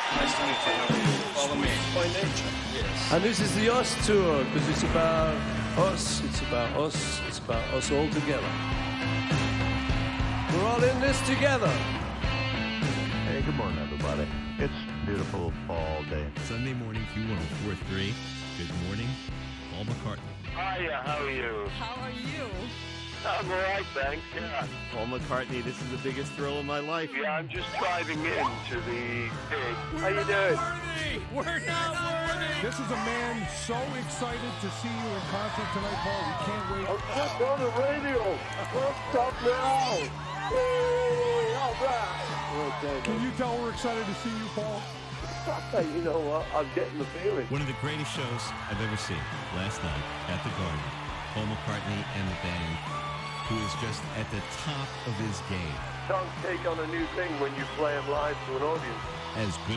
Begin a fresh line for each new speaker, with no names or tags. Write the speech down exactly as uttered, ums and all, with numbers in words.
Nice to meet you. How are you? Follow me.
By nature.
Yes.
And this is the Us Tour, because it's about us, it's about us, it's about us all together. We're all in this together.
Hey, good morning, everybody. It's a beautiful fall day.
Sunday morning, Q one oh four point three. Good morning, Paul McCartney.
Hiya, how are you?
How are you?
I'm alright, thanks, yeah.
Paul McCartney, this is the biggest thrill of my life.
Yeah, I'm just driving in to the gig. How you doing?
We're not worthy!
This is a man so excited to see you in concert tonight, Paul. We can't wait.
I'm just on the radio. What's up now? Hey, all right. Okay,
Can you tell we're excited to see you, Paul?
You know what? I'm getting the feeling.
One of the greatest shows I've ever seen last night at the Garden. Paul McCartney and the band, who is just at the top of his game.
Can't take on a new thing when you play it live to an audience.
As good